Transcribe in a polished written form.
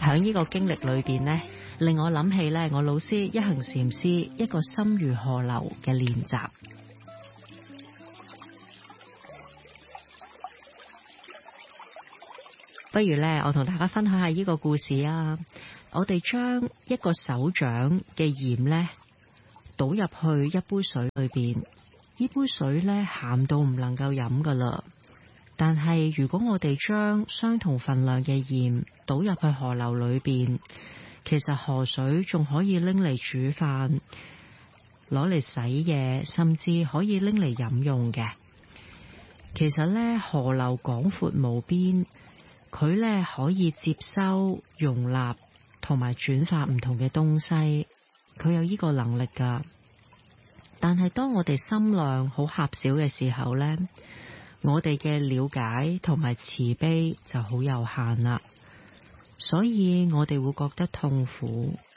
喺呢個經歷裏邊呢，令我諗起呢我老師一行禪師一個心如河流嘅練習。不如呢，我同大家分享下呢個故事啊！我哋將一個手掌嘅鹽呢倒入去一杯水裏邊，呢杯水呢鹹到唔能夠飲噶啦。但係如果我哋將相同份量嘅鹽倒入去河流裏邊，其實河水仲可以拎嚟煮飯，攞嚟洗嘢，甚至可以拎嚟飲用嘅。其實呢，河流廣闊無邊，佢呢可以接收、容納同埋轉化唔同嘅東西，佢有呢個能力噶。但係當我哋心量好狹小嘅時候呢，我哋嘅了解同埋慈悲就好有限啦，所以我哋會覺得痛苦，